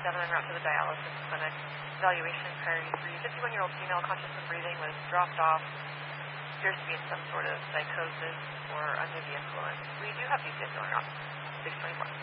en route to the dialysis clinic. Evaluation priority 3. 51-year-old female conscious and breathing was dropped off. Appears to be in some sort of psychosis or under the influence. We do have details going on. 624.